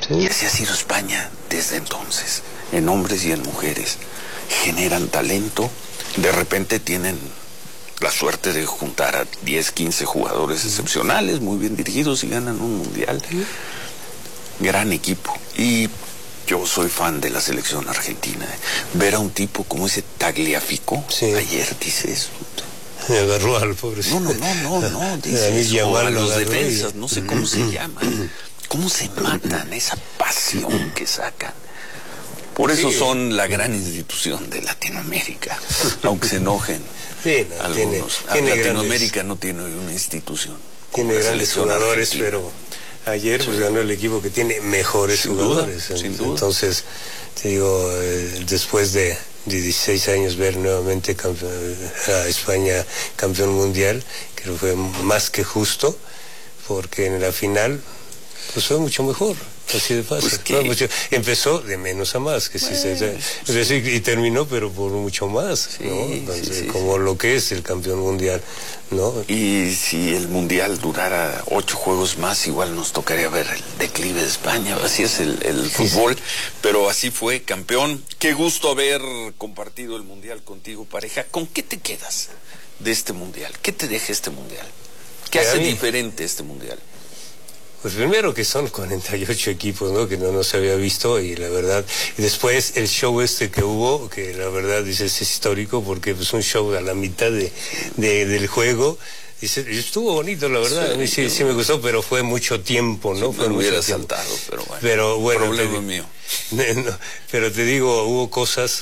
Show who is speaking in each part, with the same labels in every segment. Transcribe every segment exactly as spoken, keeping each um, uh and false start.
Speaker 1: Sí.
Speaker 2: Y así ha sido España desde entonces, en hombres y en mujeres. Generan talento, de repente tienen la suerte de juntar a diez, quince jugadores excepcionales, muy bien dirigidos, y ganan un mundial. Sí. Gran equipo. Y yo soy fan de la selección argentina. Ver a un tipo como ese Tagliafico, sí. Ayer dice eso.
Speaker 1: Me agarró al pobre.
Speaker 2: No, no, no, no, no, dice eso, a los defensas, no sé cómo se llaman. ¿Cómo se matan? Esa pasión que sacan. Por eso sí. Son la gran institución de Latinoamérica, aunque se enojen. Sí, no, algunos. Tiene, tiene Latinoamérica grandes, no tiene una institución.
Speaker 1: Tiene grandes jugadores, argentina. Pero ayer sí. Pues ganó el equipo que tiene mejores sin jugadores. Duda, sin duda. Entonces, te digo, eh, después de dieciséis años ver nuevamente campeón, a España campeón mundial, creo que fue más que justo, porque en la final pues fue mucho mejor. Así de fácil. Pues que... mucho, empezó de menos a más, que bueno, sí, se, es decir, y terminó, pero por mucho más, sí, ¿no? Entonces, sí, sí, como sí. Lo que es el campeón mundial, ¿no?
Speaker 2: Y si el mundial durara ocho juegos más, igual nos tocaría ver el declive de España. Así es el, el fútbol, sí, sí. Pero así fue, campeón. Qué gusto haber compartido el mundial contigo, pareja. ¿Con qué te quedas de este mundial? ¿Qué te deja este mundial? ¿Qué hace diferente este mundial?
Speaker 1: Pues primero que son cuarenta y ocho equipos, ¿no? Que no nos había visto, y la verdad, y después el show este que hubo, que la verdad dices es histórico, porque pues un show a la mitad de, de del juego, dice, estuvo bonito, la verdad, sí, a mí sí, sí me gustó, pero fue mucho tiempo, ¿no?
Speaker 2: Sí,
Speaker 1: fue
Speaker 2: me
Speaker 1: mucho
Speaker 2: hubiera
Speaker 1: tiempo.
Speaker 2: saltado, pero bueno,
Speaker 1: pero bueno,
Speaker 2: problema
Speaker 1: te,
Speaker 2: mío.
Speaker 1: No, pero te digo, hubo cosas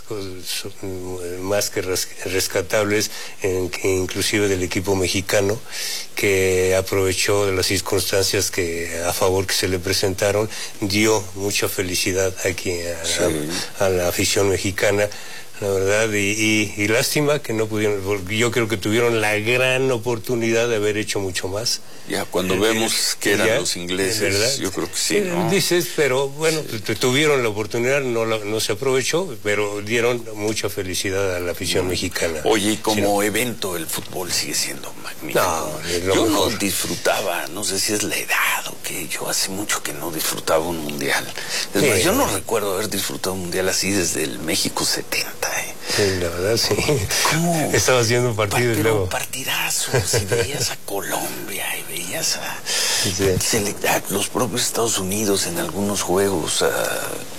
Speaker 1: más que rescatables, en, inclusive del equipo mexicano, que aprovechó de las circunstancias que a favor que se le presentaron, dio mucha felicidad aquí a, sí. a, a la afición mexicana, la verdad, y, y, y lástima que no pudieron, porque yo creo que tuvieron la gran oportunidad de haber hecho mucho más.
Speaker 2: Ya, cuando eh, vemos que eran ya, los ingleses, ¿verdad? Yo creo que sí, ¿no?
Speaker 1: Dices, pero bueno, sí. Tuvieron la oportunidad, no, la, no se aprovechó, pero dieron mucha felicidad a la afición no. mexicana.
Speaker 2: Oye, y como sí, no. evento, el fútbol sigue siendo magnífico. No, yo mejor. no disfrutaba, no sé si es la edad o qué, yo hace mucho que no disfrutaba un mundial. Es sí, más, yo no recuerdo haber disfrutado un mundial así desde el México setenta. ¿eh?
Speaker 1: Sí, la verdad, sí. ¿Cómo? Estaba haciendo un partido
Speaker 2: pa,
Speaker 1: y luego...
Speaker 2: partidazos, y veías a Colombia, y veías a, sí. a los propios Estados Unidos en algunos juegos. A...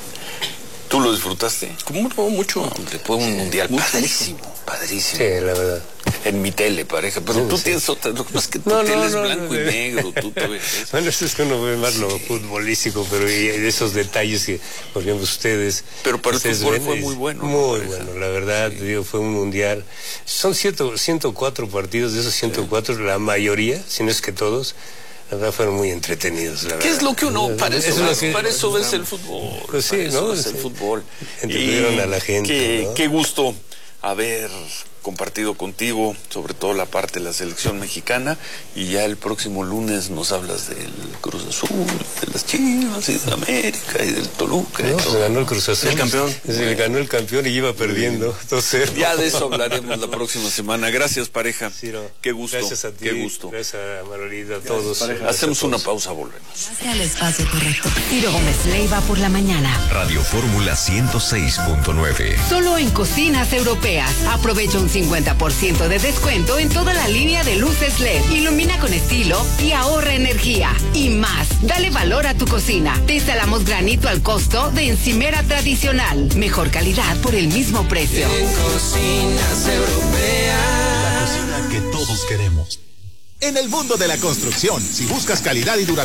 Speaker 2: ¿Tú lo disfrutaste?
Speaker 1: ¿Cómo no? Mucho.
Speaker 2: Hombre, fue un sí, mundial mucho, padrísimo, padrísimo.
Speaker 1: Sí, la verdad.
Speaker 2: En mi tele, pareja, pero sí, tú sí. tienes otra, lo que pasa es que tu
Speaker 1: no,
Speaker 2: tele
Speaker 1: no,
Speaker 2: es
Speaker 1: no,
Speaker 2: blanco
Speaker 1: no,
Speaker 2: y
Speaker 1: no.
Speaker 2: negro, tú te ves.
Speaker 1: Bueno, eso es que uno ve más sí. lo futbolístico, pero y esos detalles que, por ejemplo, ustedes...
Speaker 2: Pero para el fútbol
Speaker 1: ven,
Speaker 2: fue muy bueno.
Speaker 1: Muy ¿no, bueno, la verdad, sí. digo, fue un mundial. Son ciento cuatro partidos, de esos ciento cuatro, sí. la mayoría, si no es que todos, la verdad fueron muy entretenidos, la verdad.
Speaker 2: ¿Qué es lo que uno, para eso,
Speaker 1: es
Speaker 2: ves,
Speaker 1: que,
Speaker 2: para eso ves el fútbol?
Speaker 1: Pues sí,
Speaker 2: para eso
Speaker 1: ¿no?
Speaker 2: ves
Speaker 1: Sí.
Speaker 2: el fútbol.
Speaker 1: Entendieron a la gente,
Speaker 2: qué,
Speaker 1: ¿no?
Speaker 2: Qué gusto haber compartido contigo, sobre todo la parte de la selección mexicana, y ya el próximo lunes nos hablas del Cruz Azul, de las Chivas, y de América, y del Toluca.
Speaker 1: No, se ganó el Cruz Azul.
Speaker 2: El campeón.
Speaker 1: Se le ganó el campeón y iba perdiendo. Entonces,
Speaker 2: ya de eso hablaremos la próxima semana. Gracias, pareja. Sí, no. Qué gusto.
Speaker 1: Gracias a ti.
Speaker 2: Qué gusto.
Speaker 1: Gracias a Manolita, a todos.
Speaker 2: Gracias, Hacemos a todos. Una pausa, volvemos.
Speaker 3: Hacia el espacio correcto. Ciro Gómez Leiva por la mañana.
Speaker 4: Radio Fórmula ciento seis punto nueve.
Speaker 3: Solo en Cocinas Europeas. Aprovecha un cincuenta por ciento de descuento en toda la línea de luces L E D. Ilumina con estilo y ahorra energía. Y más, dale valor a tu cocina. Te instalamos granito al costo de encimera tradicional. Mejor calidad por el mismo precio.
Speaker 5: En Cocinas Europeas.
Speaker 6: La cocina que todos queremos. En el mundo de la construcción, si buscas calidad y durabilidad,